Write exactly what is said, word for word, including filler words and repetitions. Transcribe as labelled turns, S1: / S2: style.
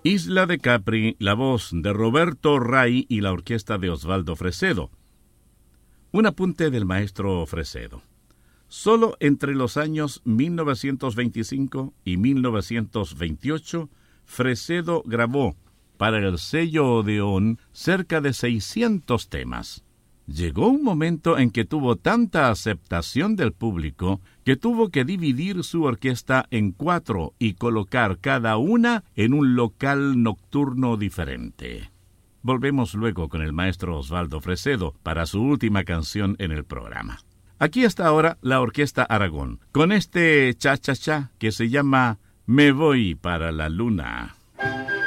S1: Isla de Capri, la voz de Roberto Ray y la orquesta de Osvaldo Fresedo. Un apunte del maestro Fresedo. Solo entre los años mil novecientos veinticinco y mil novecientos veintiocho, Fresedo grabó para el sello Odeón cerca de seiscientos temas. Llegó un momento en que tuvo tanta aceptación del público que tuvo que dividir su orquesta en cuatro y colocar cada una en un local nocturno diferente. Volvemos luego con el maestro Osvaldo Fresedo para su última canción en el programa. Aquí está ahora la Orquesta Aragón, con este cha-cha-cha que se llama Me voy para la luna.